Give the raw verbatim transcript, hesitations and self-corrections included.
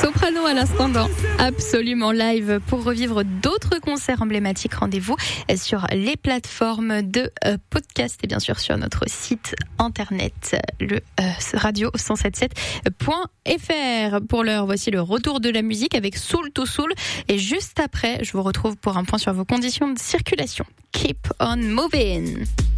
Soprano à l'instant dans Absolument Live. Pour revivre d'autres concerts emblématiques, rendez-vous sur les plateformes de podcast et bien sûr sur notre site internet, le euh, radio cent soixante-dix-sept point f r. Pour l'heure, voici le retour de la musique avec Soul to Soul. Et juste après, je vous retrouve pour un point sur vos conditions de circulation. Keep on moving.